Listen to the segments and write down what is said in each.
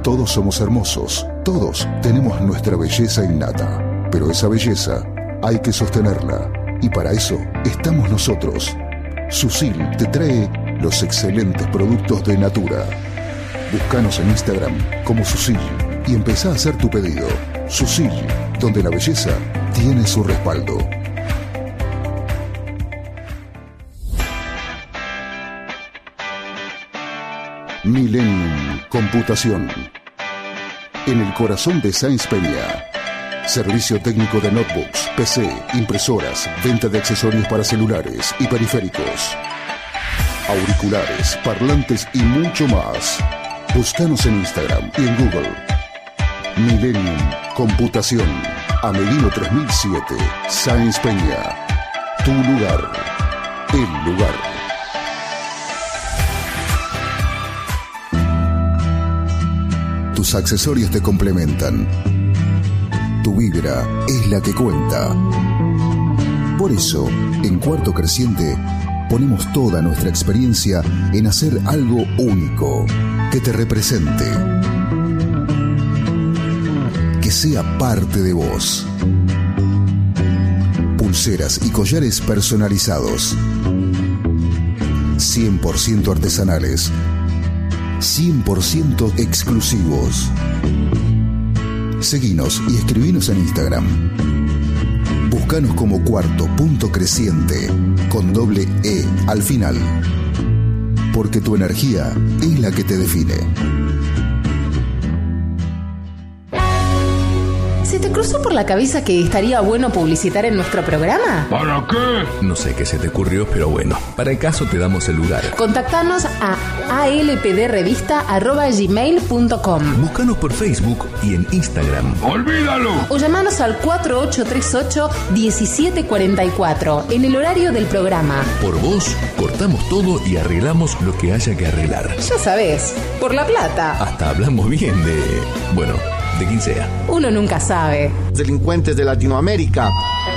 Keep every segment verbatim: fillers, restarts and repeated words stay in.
Todos somos hermosos, todos tenemos nuestra belleza innata, pero esa belleza hay que sostenerla y para eso estamos nosotros. Susil te trae los excelentes productos de Natura. Búscanos en Instagram como Susil y empezá a hacer tu pedido. Susil, donde la belleza tiene su respaldo. Millennium Computación. En el corazón de Sáenz Peña. Servicio técnico de notebooks, P C, impresoras, venta de accesorios para celulares y periféricos, auriculares, parlantes y mucho más. Búscanos en Instagram y en Google. Millennium Computación. Amelino tres mil siete, Sáenz Peña. Tu lugar. El lugar. Tus accesorios te complementan. Tu vibra es la que cuenta. Por eso, en Cuarto Creciente, ponemos toda nuestra experiencia en hacer algo único, que te represente, que sea parte de vos. Pulseras y collares personalizados, cien por ciento artesanales, cien por ciento exclusivos. Seguinos y escribinos en Instagram. Búscanos como Cuarto Punto Creciente con doble E al final. Porque tu energía es la que te define. ¿Se te cruzó por la cabeza que estaría bueno publicitar en nuestro programa? ¿Para qué? No sé qué se te ocurrió, pero bueno, para el caso te damos el lugar. Contactanos a alpdrevista arroba gmail punto com. Búscanos por Facebook y en Instagram. ¡Olvídalo! O llamanos al cuatro ocho tres ocho, uno siete cuatro cuatro en el horario del programa. Por vos, cortamos todo y arreglamos lo que haya que arreglar. Ya sabés, por la plata. Hasta hablamos bien de... bueno, de quien sea. Uno nunca sabe. Delincuentes de Latinoamérica.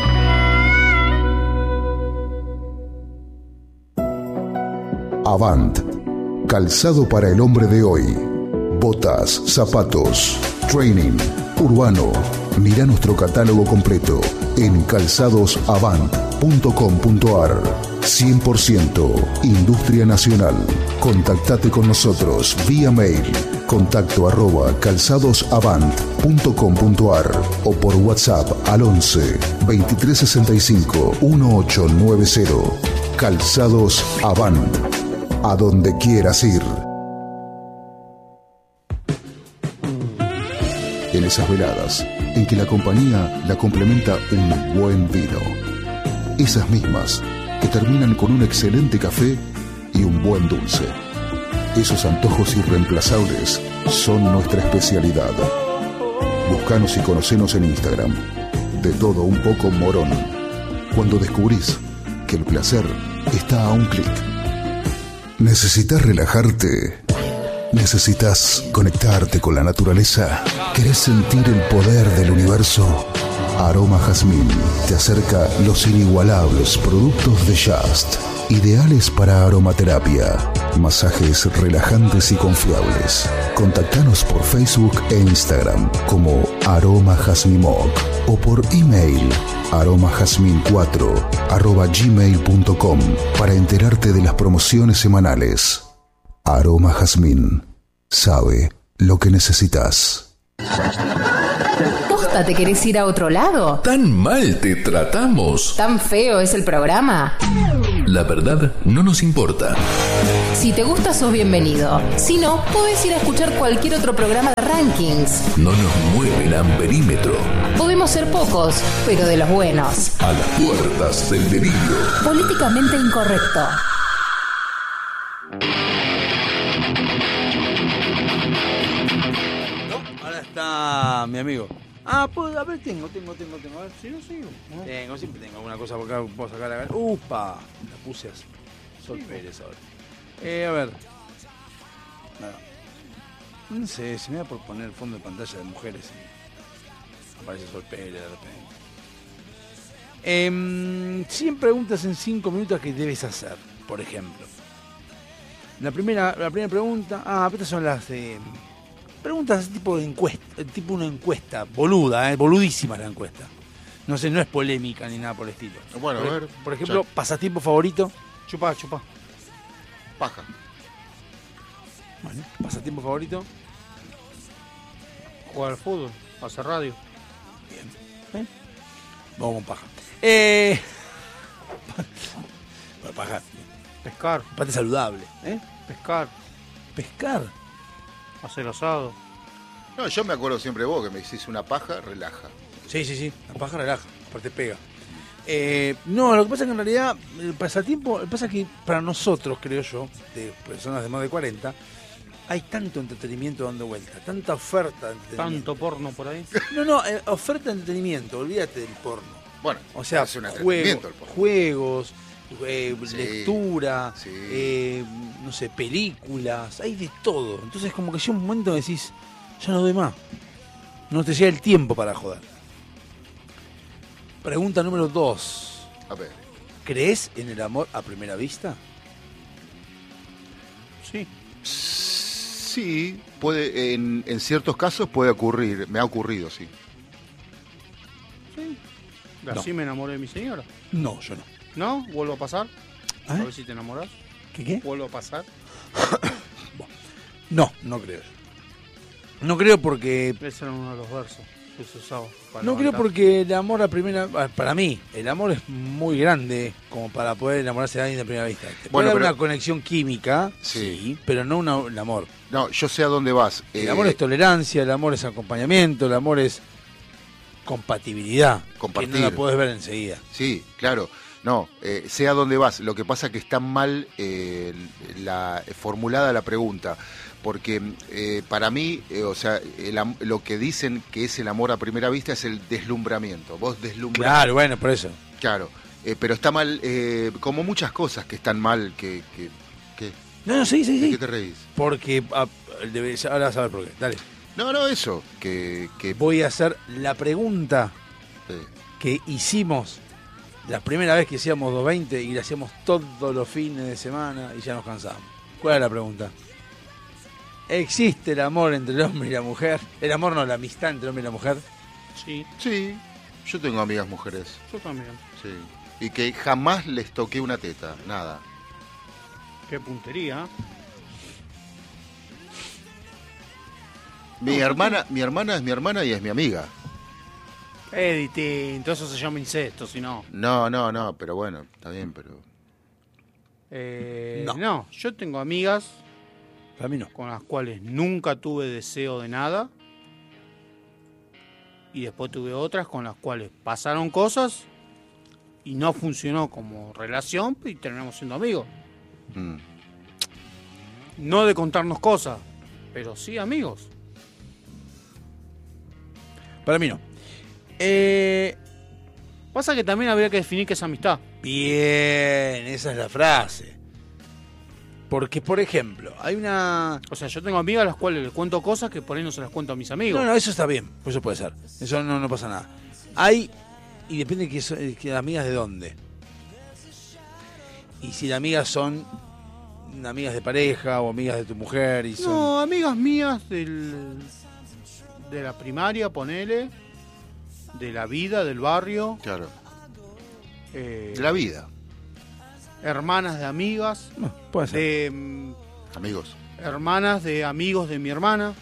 Avant. Calzado para el hombre de hoy. Botas, zapatos, training, urbano. Mira nuestro catálogo completo en calzados avant punto com punto ar. cien por ciento Industria Nacional. Contactate con nosotros vía mail. Contacto arroba calzadosavant punto com punto ar o por WhatsApp al once, veintitrés sesenta y cinco, dieciocho noventa. Calzados Avant. A donde quieras ir. En esas veladas en que la compañía la complementa un buen vino. Esas mismas que terminan con un excelente café y un buen dulce. Esos antojos irreemplazables son nuestra especialidad. Búscanos y conocenos en Instagram. De todo un poco Morón. Cuando descubrís que el placer está a un clic. ¿Necesitas relajarte? ¿Necesitas conectarte con la naturaleza? ¿Querés sentir el poder del universo? Aroma Jazmín te acerca los inigualables productos de Just, ideales para aromaterapia, masajes relajantes y confiables. Contactanos por Facebook e Instagram como Aroma Jazmimoc o por email aromajazmin cuatro arroba gmail punto com para enterarte de las promociones semanales. Aroma Jazmín sabe lo que necesitas. ¿Posta te querés ir a otro lado? ¿Tan mal te tratamos? ¿Tan feo es el programa? La verdad no nos importa. Si te gusta, sos bienvenido. Si no, podés ir a escuchar cualquier otro programa de rankings. No nos mueve el amperímetro. Podemos ser pocos, pero de los buenos. A las puertas del delirio. Políticamente incorrecto. No, ahora está mi amigo. Ah, pues, a ver, tengo, tengo, tengo, tengo. A ver, si no sigo. ¿No? Tengo, siempre tengo alguna cosa por acá. Puedo sacar la cara. ¡Upa! La puse así. Sol Pérez ahora. Eh, a ver. Nada. No sé, se me da por poner el fondo de pantalla de mujeres y aparece Sol Pérez de repente. Eh, cien preguntas en cinco minutos que debes hacer, por ejemplo. La primera, la primera pregunta. Ah, estas son las de Preguntas tipo de encuesta, tipo una encuesta, boluda, eh, boludísima la encuesta. No sé, no es polémica ni nada por el estilo. Bueno, por, a ver. Por ejemplo, Ya. pasatiempo favorito. Chupá, chupá. Paja. Bueno, pasatiempo favorito. Jugar al fútbol, hacer radio. Bien. ¿Eh? Vamos con paja. Eh... Bueno, paja. Pescar, Parte saludable. ¿Eh? pescar, Pescar. hacer asado. No, yo me acuerdo siempre de vos que me decís una paja, relaja. Sí, sí, sí. La paja relaja. Aparte pega. Eh, no, lo que pasa es que en realidad el pasatiempo, lo que pasa es que para nosotros, creo yo, de personas de más de cuarenta, hay tanto entretenimiento dando vuelta, tanta oferta de entretenimiento. Tanto porno por ahí. No, no, eh, oferta de entretenimiento, olvídate del porno. Bueno, O sea, es un juego- entretenimiento el porno. juegos, eh, Sí, lectura, sí. eh, no sé, películas, hay de todo. Entonces como que llega un momento que decís, ya no doy más. No te llega el tiempo para joder. Pregunta número dos. A ver. ¿Crees en el amor a primera vista? Sí. Sí, puede, en, en ciertos casos puede ocurrir, me ha ocurrido, sí. Sí. No. Así me enamoré de mi señora. No, yo no. ¿No? ¿Vuelvo a pasar? A ¿Eh? ver si te enamoras. ¿Qué qué? ¿Vuelvo a pasar? No, no creo. No creo porque... Ese era uno de los versos que se usaba. para No creo levantar. porque el amor a primera... Para mí, el amor es muy grande como para poder enamorarse de alguien de primera vista. Te puede Bueno, haber pero- una conexión química, Sí. sí, pero no una, un amor. No, yo sé a dónde vas. El eh, amor es tolerancia, el amor es acompañamiento, el amor es compatibilidad. Compartir. Que no la puedes ver enseguida. Sí, claro. No, eh, sé a dónde vas. Lo que pasa es que está mal eh, la, formulada la pregunta. Porque eh, para mí, eh, o sea, el am- lo que dicen que es el amor a primera vista es el deslumbramiento. Vos deslumbras. Claro, bueno, por eso. Claro. Eh, pero está mal, eh, como muchas cosas que están mal, que... que, que- No, no, sí, sí, ¿De sí. qué te reís? Porque ah, debe- ahora vas a ver por qué. Dale. No, no, eso. Que... que Voy a hacer la pregunta eh, que hicimos la primera vez que hacíamos doscientos veinte y la hacíamos todos los fines de semana y ya nos cansamos. ¿Cuál es la pregunta? ¿Existe el amor entre el hombre y la mujer? El amor no, la amistad entre el hombre y la mujer. Sí, sí, yo tengo amigas mujeres. yo también. Sí. Y que jamás les toqué una teta, nada. Qué puntería. Mi hermana, mi hermana es mi hermana y es mi amiga. Es distinto, eso se llama incesto, si no. No, no, no, pero bueno, está bien, pero... Eh, No. no, yo tengo amigas Para mí no. con las cuales nunca tuve deseo de nada. Y después tuve otras con las cuales pasaron cosas y no funcionó como relación y terminamos siendo amigos. Mm. No de contarnos cosas, pero sí amigos. Para mí no. Eh, Pasa que también habría que definir qué es amistad. bien, esa es la frase. Porque, por ejemplo, hay una... O sea, yo tengo amigas a las cuales les cuento cosas que por ahí no se las cuento a mis amigos. No, no, eso está bien, eso puede ser. Eso no, no pasa nada. Hay, y depende de que, so- que las amigas de dónde. Y si las amigas son amigas de pareja o amigas de tu mujer y son... No, amigas mías del, de la primaria, ponele, de la vida, del barrio, Claro. eh, De la vida, hermanas de amigas, No, puede ser. de mm, amigos. hermanas de amigos de mi hermana.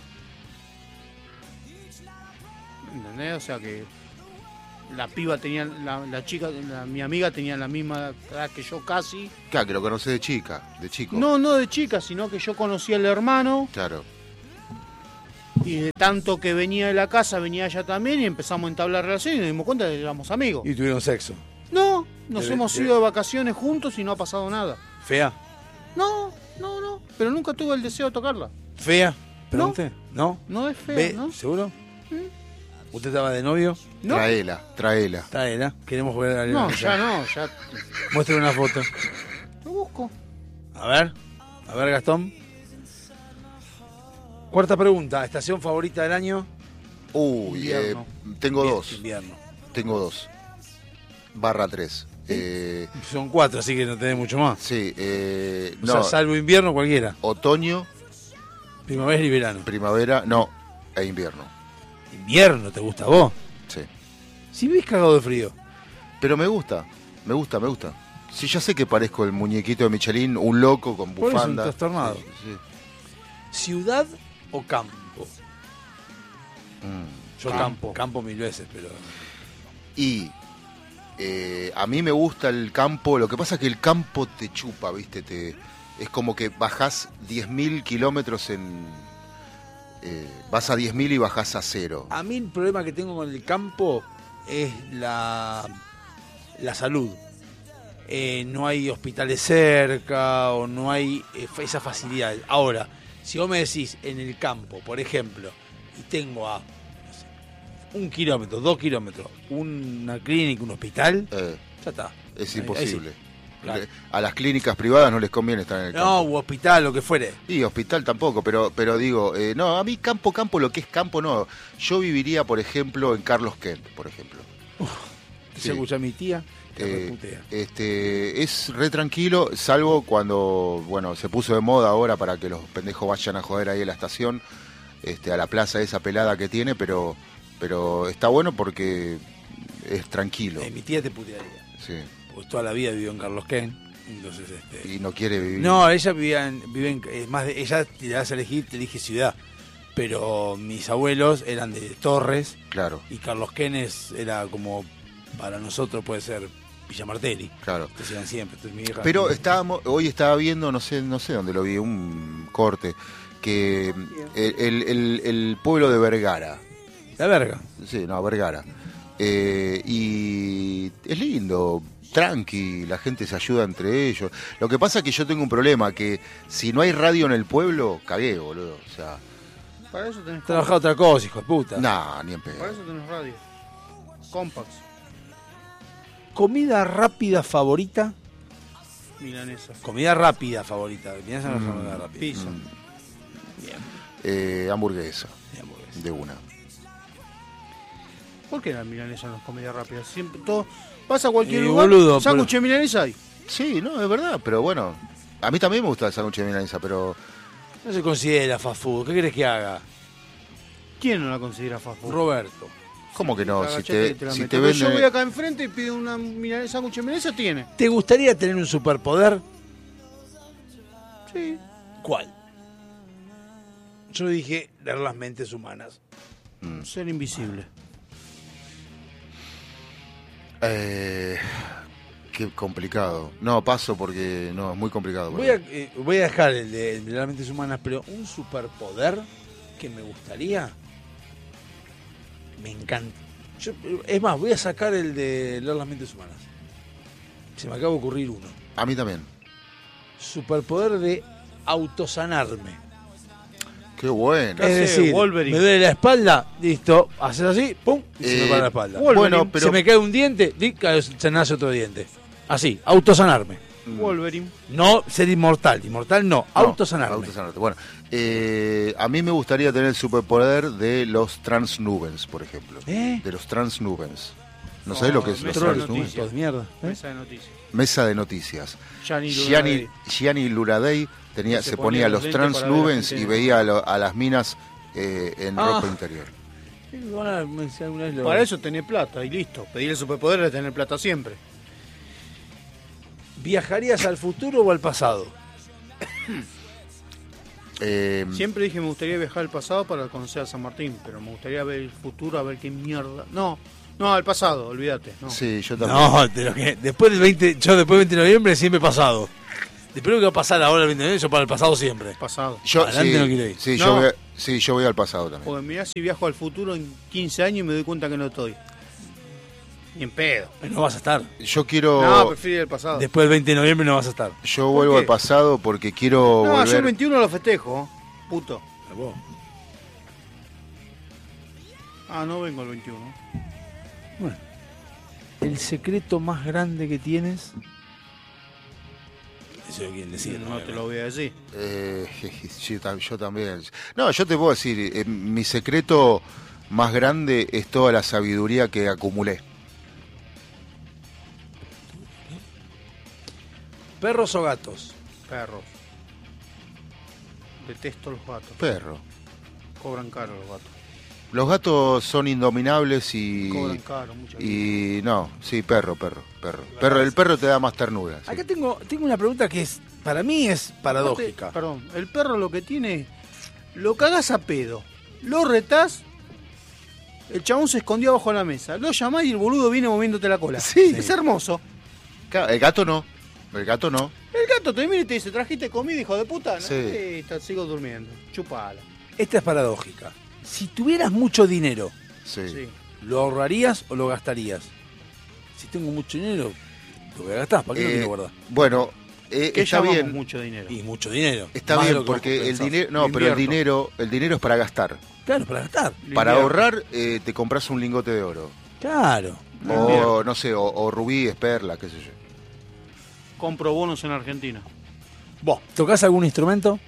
¿Entendés? O sea que la piba tenía, la, la chica, la- mi amiga tenía la misma edad que yo casi. Claro, que lo conocés de chica, de chico. No, no de chica, sino que yo conocía al hermano Claro. y de tanto que venía de la casa, venía ella también y empezamos a entablar relación y nos dimos cuenta de que éramos amigos. Y tuvieron sexo. No, nos Debe- hemos debe- ido de vacaciones juntos y no ha pasado nada. ¿Fea? No, no, no, pero nunca tuve el deseo de tocarla. ¿Fea? Pregunté. ¿No? No es feo, ¿Ve? ¿no? ¿Seguro? ¿Usted estaba de novio? No, Traela, traela. Está era. Queremos ver a no, ya no, ya Muestre una foto. lo busco. A ver. A ver, Gastón. Cuarta pregunta. ¿Estación favorita del año? Uy, eh, Invierno. tengo Bien, dos. Invierno. Tengo dos. Barra tres. Eh, Son cuatro, así que no tenés mucho más. sí, eh, O no, sea, salvo invierno, cualquiera. otoño Primavera y verano. Primavera, no, e invierno. ¿Invierno te gusta a vos? Sí. Si vivís cagado de frío. Pero me gusta, me gusta, me gusta. Sí, ya sé que parezco el muñequito de Michelin, un loco con Por eso, un bufanda. trastornado. Sí, sí. ¿Ciudad o campo? Mm, Yo campo. Campo mil veces, pero... Y eh, a mí me gusta el campo, lo que pasa es que el campo te chupa, ¿viste? Te, es como que bajás diez mil kilómetros en... Eh, vas a diez mil y bajás a cero. A mí el problema que tengo con el campo es la, la salud. Eh, no hay hospitales cerca o no hay eh, esa facilidad. Ahora, si vos me decís en el campo, por ejemplo, y tengo a no sé, un kilómetro, dos kilómetros, una clínica, un hospital, Eh, ya está. es Ahí- imposible. ahí sí. Claro. A las clínicas privadas no les conviene estar en el No, campo. u hospital, lo que fuere. Y hospital tampoco, pero pero digo, eh, no, a mí campo, campo, lo que es campo, no. Yo viviría, por ejemplo, en Carlos Kent, por ejemplo. Se Sí. escucha a mi tía, que Eh, reputea. este, es re tranquilo, salvo cuando, bueno, se puso de moda ahora para que los pendejos vayan a joder ahí a la estación, este, a la plaza esa pelada que tiene, pero, pero está bueno porque es tranquilo, Eh, mi tía te putearía. sí, Pues toda la vida vivió en Carlos Ken. Entonces, este. y no quiere vivir. No, ella vivía en, vive en, es más de, ella te das a elegir, te elige ciudad. Pero mis abuelos eran de Torres Claro, y Carlos Quenes era como para nosotros puede ser Villa Martelli. claro. Te sigan siempre. Entonces, mi vieja- Pero estábamos, hoy estaba viendo, no sé, no sé dónde lo vi, un corte, que el, el, el- el pueblo de Vergara, La verga. sí, no, Vergara, eh, y es lindo, tranqui, la gente se ayuda entre ellos. Lo que pasa es que yo tengo un problema, que si no hay radio en el pueblo, cagué, boludo, o sea, Para eso tenés Trabajaba otra cosa, hijo de puta. nah, ni en Para pedo. eso tenés radio. Compax, Comida rápida favorita. milanesa, Comida rápida favorita. Milanesa no es Mm. comida rápida. pizza. Bien. Eh, hamburguesa, Bien, hamburguesa. de una. ¿Por qué la milanesa no es comida rápida? Siempre todo. Vas a cualquier Y, lugar, boludo, sándwich de milanesa hay. Sí, no, es verdad, pero bueno, a mí también me gusta el sándwich de milanesa, pero No se considera fast food. ¿Qué querés que haga? ¿Quién no la considera fast food? Roberto. ¿cómo que no? Si Agachate y te, la si meto. te Pero yo voy venden... acá enfrente y pido una milanesa, sándwich de milanesa, tiene. ¿Te gustaría tener un superpoder? Sí. ¿Cuál? Yo dije leer las mentes humanas. Mm. Ser invisible. Eh, qué complicado. No, paso porque no, es muy complicado. Voy a, eh, voy a dejar el de, el de las mentes humanas, pero un superpoder que me gustaría. Me encanta. Yo, es más, voy a sacar el de leer las mentes humanas. Se me acaba de ocurrir uno. A mí también. Superpoder de autosanarme. Qué bueno. ¿Qué hace Es decir, Wolverine? me duele la espalda, listo, haces así, pum, y se Eh, me para la espalda. Wolverine, Bueno, pero- se me cae un diente, di, cae- se nace otro diente. Así, autosanarme. Wolverine. No ser inmortal, inmortal no, No, autosanarme. autosanarte. Bueno, eh, a mí me gustaría tener el superpoder de los transnubens, por ejemplo. ¿Eh? De los transnubens. ¿No Oh, sabés lo que es los mesa de transnubens? noticias. Todo de mierda. ¿eh? Mesa de noticias. Mesa de noticias. Gianni Gianni, Luradei. Gianni Luradei tenía, Que se, se ponía, ponía los los lentes para ver a la transnubens gente. y veía a, lo- a las minas eh, en Ah. ropa interior. Sí, bueno, me decía alguna vez lo- Para eso tenés plata y listo. Pedir el superpoder es tener plata siempre. ¿Viajarías al futuro o al pasado? Eh, Siempre dije me gustaría viajar al pasado para conocer a San Martín, pero me gustaría ver el futuro, a ver qué mierda. No, no, al pasado, olvídate. No. Sí, yo también. No, de lo que, después del veinte, yo después del veinte de noviembre siempre pasado. Después lo que va a pasar ahora el veinte de noviembre, yo para el pasado siempre. Pasado. Yo, Adelante sí, no quiero ir. sí, No. Yo voy a- sí, yo voy al pasado también. Porque mirá si viajo al futuro en quince años y me doy cuenta que no estoy. Ni en pedo. No vas a estar. Yo quiero... No, prefiero ir al pasado. Después del veinte de noviembre no vas a estar. Yo vuelvo qué? al pasado porque quiero No, yo el volver... veintiuno lo festejo, puto. Vos. Ah, no vengo el veintiuno. Bueno, el secreto más grande que tienes. Eso es quien decide, No te lo voy a decir. Eh, sí, tam- yo también. No, yo te puedo decir, eh, mi secreto más grande es toda la sabiduría que acumulé. ¿Perros o gatos? Perros. Detesto los gatos. Perro. Cobran caro los gatos. Los gatos son indominables y... Cobran caro, mucha Y no, sí, perro, perro, perro. perro el perro te da más ternura. Sí. Acá tengo, tengo una pregunta que es, para mí es paradójica. Aparte, perdón, el perro lo que tiene, lo cagás a pedo, lo retás, el chabón se escondió abajo de la mesa, lo llamás y el boludo viene moviéndote la cola. Sí. Es hermoso. Claro, el gato no, el gato no. El gato te mira y te dice, ¿trajiste comida, hijo de puta? No, Sí. eh, está, sigo durmiendo, chupala. Esta es paradójica. Si tuvieras mucho dinero, Sí. Sí. ¿lo ahorrarías o lo gastarías? Si tengo mucho dinero, lo voy a gastar. ¿Para qué lo Eh, quiero guardar? Bueno, eh, ¿Qué está llamamos bien. mucho dinero? Y mucho dinero. Está Más de bien lo que vos porque el pensás. dinero, no, Lo pero el invierto. dinero, el dinero es para gastar. Claro, para gastar. Lo Para invierto. ahorrar eh, te compras un lingote de oro. Claro. Lo O invierto. no sé, o, o rubíes, perlas, qué sé yo. Compro bonos en Argentina. ¿Vos tocás algún instrumento?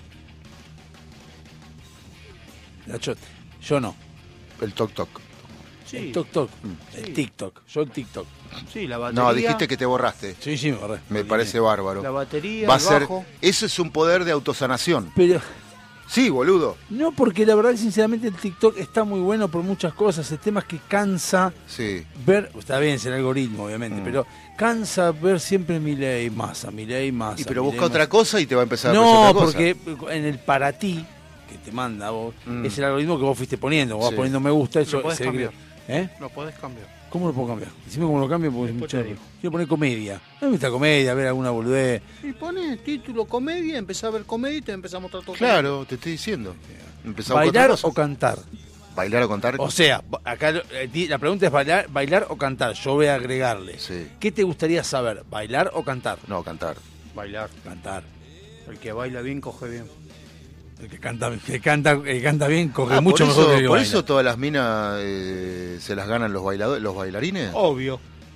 Lachote. Yo no. El toc toc. Sí, El toc toc. Sí. El TikTok. Yo el TikTok. sí, la batería. No, dijiste que te borraste. Sí, sí, me borré. Me parece bárbaro. La batería, Va a el ser, bajo. eso es un poder de autosanación. Pero Sí, boludo. no, porque la verdad, sinceramente, el TikTok está muy bueno por muchas cosas. El tema es que cansa Sí. ver, está bien, es el algoritmo, obviamente, Mm. pero cansa ver siempre Milei, Massa, Milei, Massa. Y pero Milei, busca otra Massa. cosa y te va a empezar a No, aparecer otra cosa. porque en el para ti que te manda a vos, Mm. es el algoritmo que vos fuiste poniendo. Vos vas Sí. poniendo me gusta, eso Lo podés se ve que- cambiar. ¿Eh? Lo podés cambiar. ¿Cómo lo puedo cambiar? Decime cómo lo cambio porque es Después mucho. te digo. Quiero poner comedia. A mí me gusta comedia, ver alguna boludez. Y pones título comedia, empezás a ver comedia y te empezás a mostrar todo. Claro, te estoy diciendo. Empezamos con ¿Bailar otra cosa. o cantar? Bailar o contar. O sea, acá lo- eh, di- la pregunta es bailar, bailar o cantar. Yo voy a agregarle. Sí. ¿Qué te gustaría saber? ¿Bailar o cantar? No, cantar. Bailar. Cantar. El que baila bien, coge bien. El que canta, el que canta, el que canta bien coge Ah, mucho por mejor eso, que el que por baila. eso todas las minas eh, se las ganan los bailadores, los bailarines. Obvio.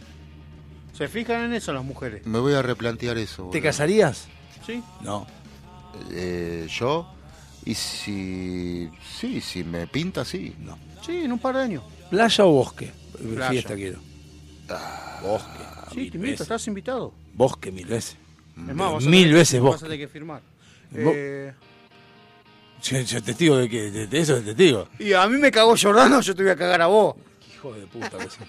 ¿Se fijan en eso las mujeres? Me voy a replantear eso. ¿Te boludo. casarías? ¿Sí? No. Eh, yo y si sí, si me pinta sí. No. Sí, en un par de años. ¿Playa o bosque? Playa. Fiesta quiero. bosque. Sí, mil te invito, veces. estás invitado. Bosque mil veces. Es más, vas a Mil tener- veces vas bosque. a tener que firmar. Vos- Eh, Yo, yo testigo de que de, de eso es testigo. y a mí me cagó Jordano, yo te voy a cagar a vos. Hijo de puta que sí.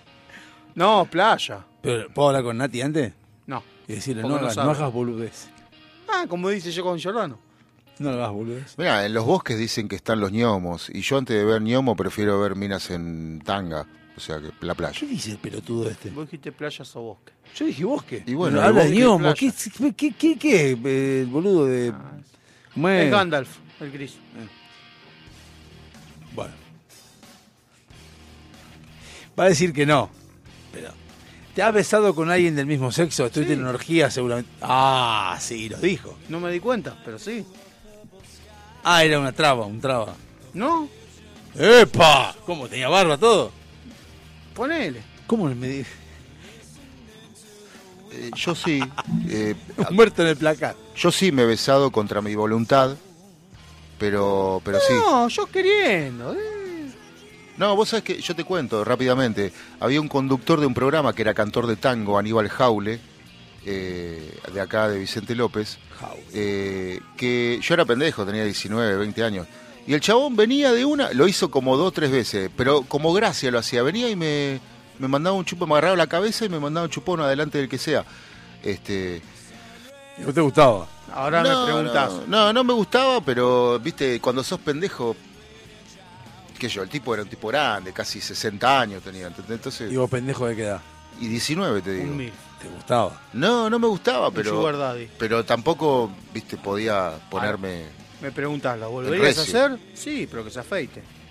No, playa. Pero, ¿puedo hablar con Nati antes? No. Y decirle, Porque no, no hagas, no sabe. hagas boludez. Ah, como dice yo con Jordano. No hagas boludez. Mira, en los bosques dicen que están los ñomos y yo antes de ver ñomo prefiero ver minas en tanga, o sea que la ¿Qué playa. dice el pelotudo este? Vos dijiste playas o bosque. Yo dije bosque. Y bueno, Pero el habla de bosque, ñomo. ¿Qué, playa. qué, qué, qué, es, eh, el boludo de...? Ah, ¿Cómo es? es Gandalf, el gris. Bueno. Va a decir que no. Pero. ¿Te has besado con alguien del mismo sexo? Estuviste Sí. en energía seguramente. Ah, sí, lo dijo. No me di cuenta, pero sí. Ah, era una traba, un traba. ¿No? ¡Epa! ¿Cómo? ¿Tenía barba todo? Ponele. ¿Cómo me di? Eh, yo sí, eh, Muerto en el placar. yo sí me he besado contra mi voluntad, pero pero sí. No, yo queriendo. eh. No, vos sabés que yo te cuento rápidamente. Había un conductor de un programa que era cantor de tango, Aníbal Jaule, eh, de acá de Vicente López, eh, que yo era pendejo, tenía diecinueve, veinte años. Y el chabón venía de una, lo hizo como dos o tres veces, pero como gracia lo hacía. Venía y me, me mandaba un chupón, me agarraba la cabeza y me mandaba un chupón adelante del que sea. Este, ¿No te gustaba? Ahora no, me preguntás. No, no, no me gustaba, pero, viste, cuando sos pendejo, qué sé yo, el tipo era un tipo grande, casi sesenta años tenía, ¿entendés? Entonces, ¿Y vos pendejo de qué edad? y diecinueve te digo. Un mil. ¿Te gustaba? No, no me gustaba, Un pero sugar daddy. pero tampoco, viste, podía ponerme... Me preguntás, ¿la volverías a recio. hacer? Sí, pero que se afeite.